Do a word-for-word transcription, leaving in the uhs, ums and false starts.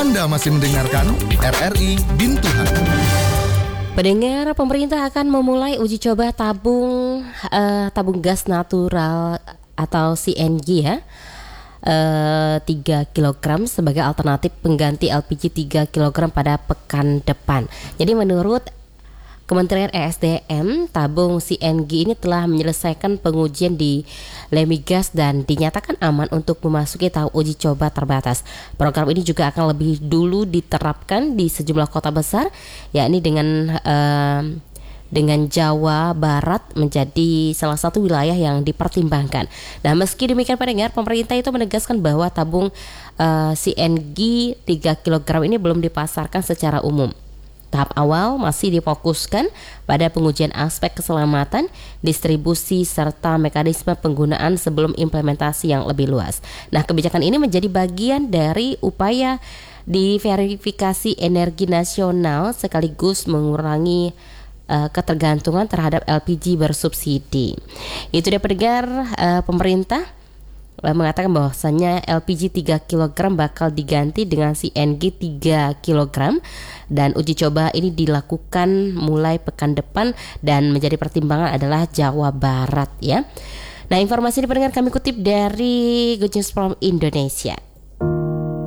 Anda masih mendengarkan R R I Bintuhan. Pendengar, pemerintah akan memulai uji coba tabung uh, tabung gas natural atau C N G ya. Uh, tiga kilogram sebagai alternatif pengganti L P G tiga kilogram pada pekan depan. Jadi menurut Kementerian E S D M, tabung C N G ini telah menyelesaikan pengujian di Lemigas dan dinyatakan aman untuk memasuki tahap uji coba terbatas. Program ini juga akan lebih dulu diterapkan di sejumlah kota besar, yakni dengan uh, dengan Jawa Barat menjadi salah satu wilayah yang dipertimbangkan. Nah, meski demikian pendengar, pemerintah itu menegaskan bahwa tabung uh, C N G tiga kilogram ini belum dipasarkan secara umum. Tahap awal masih difokuskan pada pengujian aspek keselamatan, distribusi, serta mekanisme penggunaan sebelum implementasi yang lebih luas. Nah, kebijakan ini menjadi bagian dari upaya diverifikasi energi nasional sekaligus mengurangi uh, ketergantungan terhadap L P G bersubsidi. Itu dia pendengar, uh, pemerintah mengatakan bahwasannya L P G tiga kilogram bakal diganti dengan C N G tiga kilogram dan uji coba ini dilakukan mulai pekan depan dan menjadi pertimbangan adalah Jawa Barat ya. Nah, informasi ini pendengar kami kutip dari Good News from Indonesia.